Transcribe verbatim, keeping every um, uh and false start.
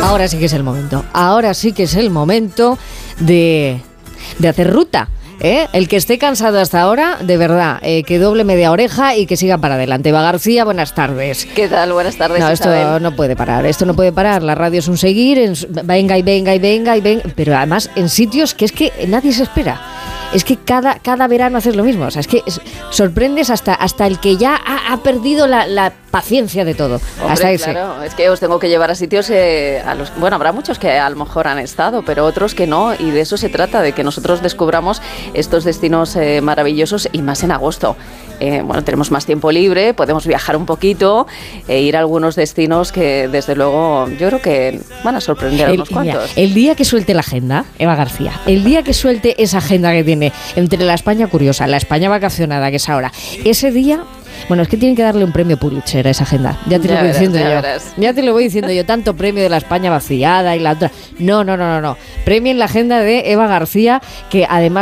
Ahora sí que es el momento. Ahora sí que es el momento de, de hacer ruta. ¿Eh? El que esté cansado hasta ahora, de verdad, eh, que doble media oreja y que siga para adelante. Eva García, buenas tardes. ¿Qué tal? Buenas tardes, No, esto Isabel. no puede parar, esto no puede parar. La radio es un seguir, en, venga y venga y venga y venga, pero además en sitios que es que nadie se espera. Es que cada, cada verano haces lo mismo. O sea, es que es, sorprendes hasta, hasta el que ya ha, ha perdido la, la paciencia de todo. Hombre, hasta ese. Claro, es que os tengo que llevar a sitios eh, a los, bueno, habrá muchos que a lo mejor han estado, pero otros que no, y de eso se trata, de que nosotros descubramos estos destinos eh, maravillosos, y más en agosto. Eh, bueno, tenemos más tiempo libre, podemos viajar un poquito e ir a algunos destinos que desde luego yo creo que van a sorprender a El, unos cuantos. mira, el día que suelte la agenda, Eva García, el día que suelte esa agenda que tiene entre la España curiosa, la España vacacionada, que es ahora, ese día... Bueno, es que tienen que darle un premio Pulitzer a esa agenda. Ya te Ya lo voy verás, diciendo ya yo. verás. Ya te lo voy diciendo yo. Tanto premio de la España vaciada y la otra. No, no, no, no, no. Premio en la agenda de Eva García, que además